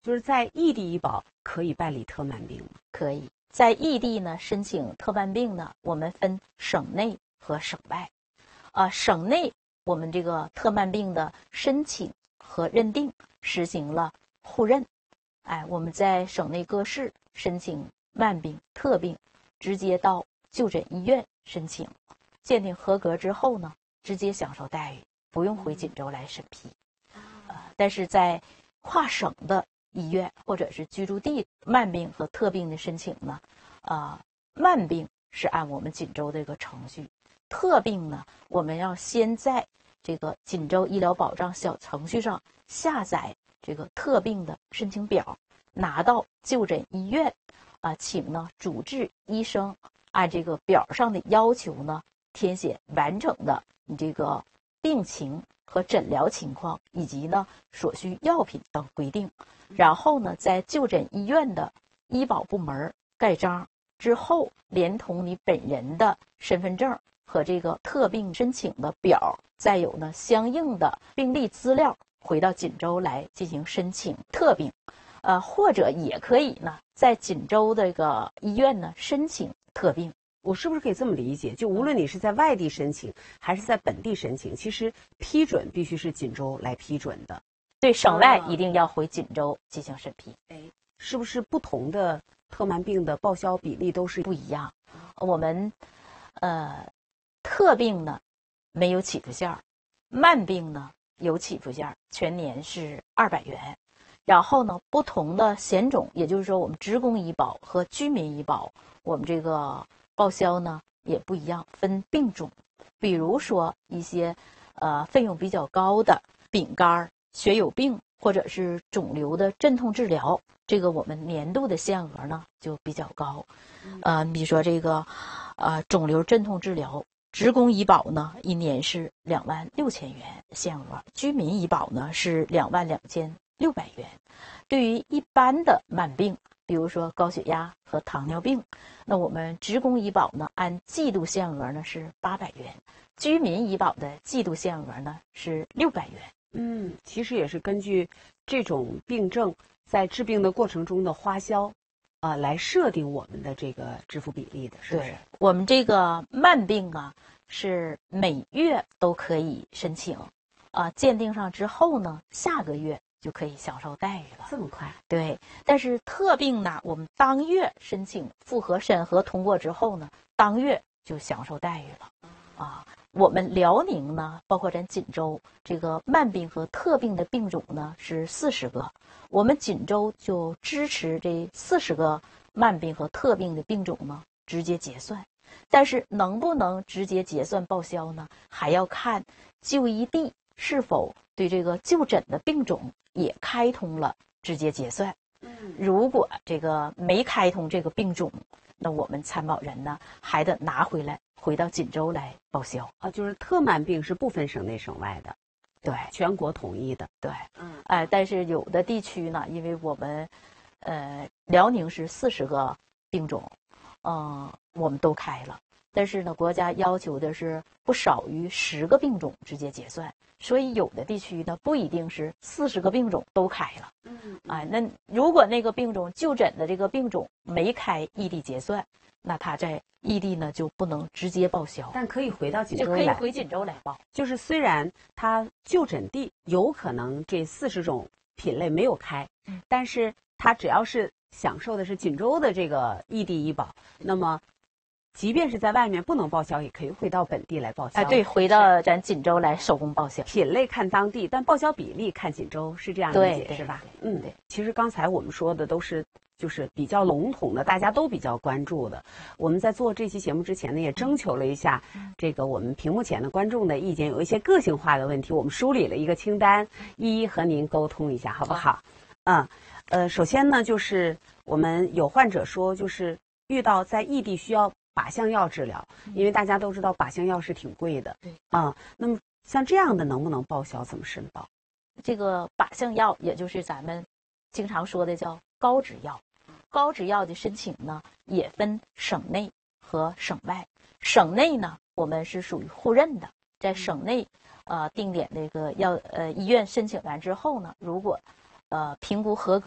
就是在异地医保可以办理特慢病吗？ 可以。在异地呢申请特慢病呢，我们分省内和省外。省内我们这个特慢病的申请和认定实行了互认。我们在省内各市申请慢病、特病，直接到就诊医院申请，鉴定合格之后呢，直接享受待遇，不用回锦州来审批。但是在跨省的医院或者是居住地慢病和特病的申请呢，慢病是按我们锦州这个程序，特病呢，我们要先在这个锦州医疗保障小程序上下载这个特病的申请表，拿到就诊医院，请呢主治医生按这个表上的要求呢，填写完整的你这个病情和诊疗情况，以及呢所需药品等规定，然后呢在就诊医院的医保部门盖章之后，连同你本人的身份证和这个特病申请的表，再有呢相应的病历资料，回到锦州来进行申请特病。或者也可以呢在锦州这个医院呢申请特病。 我是不是可以这么理解，就无论你是在外地申请还是在本地申请，其实批准必须是锦州来批准的？ 对，省外一定要回锦州进行审批。 是不是不同的特慢病的报销比例都是不一样？我们特病呢没有起付线，慢病呢有起付线，全年是200元。然后呢，不同的险种，也就是说我们职工医保和居民医保，我们这个报销呢也不一样，分病种。比如说一些费用比较高的丙肝、血友病或者是肿瘤的镇痛治疗，这个我们年度的限额呢就比较高。比如说这个肿瘤镇痛治疗，职工医保呢一年是26000元限额，居民医保呢是22600元。对于一般的慢病，比如说高血压和糖尿病，那我们职工医保呢按季度限额呢是800元，居民医保的季度限额呢是600元。 其实也是根据这种病症在治病的过程中的花销来设定我们的这个支付比例的，是不是？ 对，我们这个慢病是每月都可以申请，鉴定上之后呢，下个月就可以享受待遇了。 这么快？ 对。但是特病呢，我们当月申请复核审核通过之后呢，当月就享受待遇了。我们辽宁呢，包括咱锦州，这个慢病和特病的病种呢是40个，我们锦州就支持这40个慢病和特病的病种呢直接结算。但是能不能直接结算报销呢，还要看就医地是否对这个就诊的病种也开通了直接结算。如果这个没开通这个病种，那我们参保人呢还得拿回来回到锦州来报销。 就是特慢病是不分省内省外的， 对， 全国统一的。 对。但是有的地区呢，因为我们辽宁是40个病种，我们都开了，但是呢国家要求的是不少于10个病种直接结算，所以有的地区呢不一定是40个病种都开了。那如果那个病种就诊的这个病种没开异地结算，那他在异地呢就不能直接报销， 但可以回到锦州来， 就可以回锦州来报。 就是虽然他就诊地有可能这40种品类没有开，但是他只要是享受的是锦州的这个异地医保，那么即便是在外面不能报销，也可以回到本地来报销。 对，回到咱锦州来手工报销。 品类看当地，但报销比例看锦州，是这样理解是吧？ 对。 其实刚才我们说的都是就是比较笼统的，大家都比较关注的。我们在做这期节目之前呢，也征求了一下这个我们屏幕前的观众的意见，有一些个性化的问题，我们梳理了一个清单，一一和您沟通一下，好不好？首先呢，就是我们有患者说，就是遇到在异地需要靶向药治疗，因为大家都知道靶向药是挺贵的。那么像这样的能不能报销？怎么申报？ 这个靶向药，也就是咱们经常说的叫高脂药。高脂药的申请呢，也分省内和省外。省内呢，我们是属于互认的，在省内定点那个医院申请完之后呢，如果评估合格。